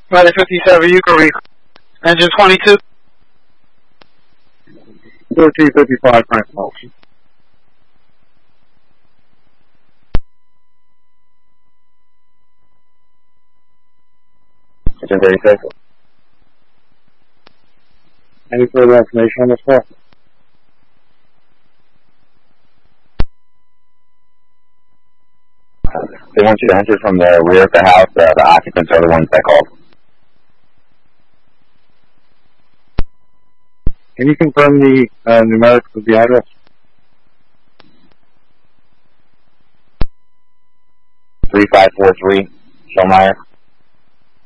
Flight 57, you can read. Engine 22. 1455, Frank Motion. Engine 36. Any further information on this call? They want you to enter from the rear of the house. The occupants are the ones that called. Can you confirm the numerics of the address? 3543, Schellmeyer.